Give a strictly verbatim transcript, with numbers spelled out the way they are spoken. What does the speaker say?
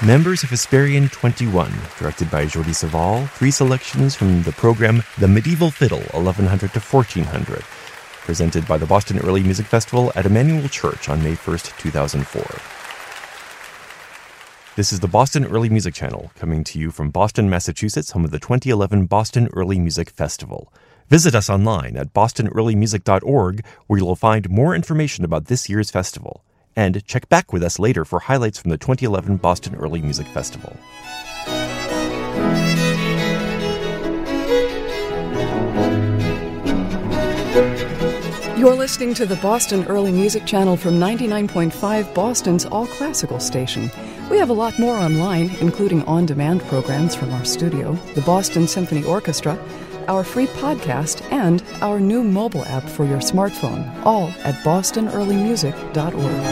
Members of Hesperian twenty-one, directed by Jordi Savall, three selections from the program The Medieval Fiddle, eleven hundred to fourteen hundred, presented by the Boston Early Music Festival at Emmanuel Church on May first, two thousand four. This is the Boston Early Music Channel, coming to you from Boston, Massachusetts, home of the twenty eleven Boston Early Music Festival. Visit us online at boston early music dot org, where you will find more information about this year's festival. And check back with us later for highlights from the twenty eleven Boston Early Music Festival. You're listening to the Boston Early Music Channel from ninety-nine point five, Boston's all-classical station. We have a lot more online, including on-demand programs from our studio, the Boston Symphony Orchestra, our free podcast, and our new mobile app for your smartphone, all at boston early music dot org.